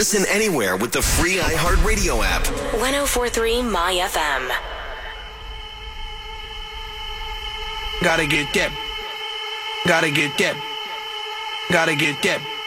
Listen anywhere with the free iHeartRadio app. 104.3 My FM. Gotta get that. Gotta get that. Gotta get that.